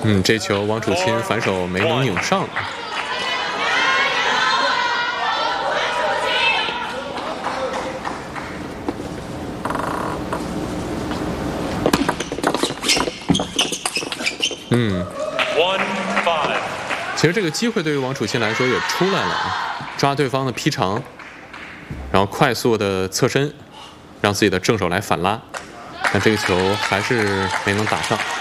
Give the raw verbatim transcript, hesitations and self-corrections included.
嗯，这球王楚钦反手没能拧上。嗯，其实这个机会对于王楚钦来说也出来了，抓对方的劈长，然后快速的侧身，让自己的正手来反拉，但这个球还是没能打上。